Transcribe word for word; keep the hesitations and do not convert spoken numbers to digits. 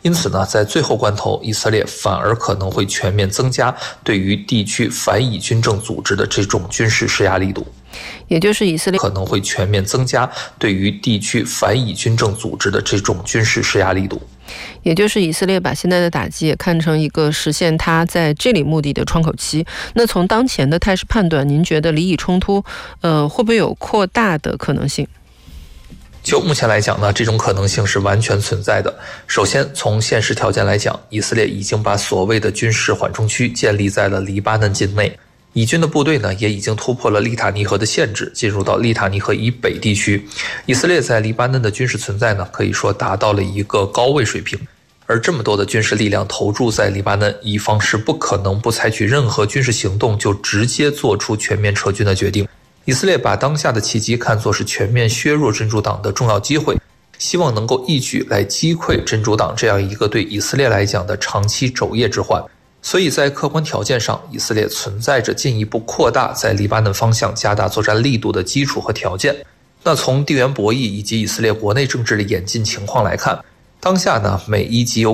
因此呢，在最后关头，以色列反而可能会全面增加对于地区反以军政组织的这种军事施压力度。 也就是以色列可能会全面增加对于地区反以军政组织的这种军事施压力度。 也就是以色列把现在的打击也看成一个实现它在这里目的的窗口期。那从当前的态势判断，您觉得黎以冲突呃会不会有扩大的可能性？ 就目前来讲呢，这种可能性是完全存在的。首先，从现实条件来讲，以色列已经把所谓的军事缓冲区建立在了黎巴嫩境内，以军的部队呢也已经突破了利塔尼河的限制，进入到利塔尼河以北地区。以色列在黎巴嫩的军事存在呢，可以说达到了一个高位水平。而这么多的军事力量投注在黎巴嫩，以方是不可能不采取任何军事行动就直接做出全面撤军的决定。以色列把当下的契机看作是全面削弱真主党的重要机会，希望能够一举来击溃真主党这样一个对以色列来讲的长期昼夜之患。所以在客观条件上，以色列存在着进一步扩大在黎巴嫩方向加大作战力度的基础和条件。那从地缘博弈以及以色列国内政治的演进情况来看，当下呢，美伊及有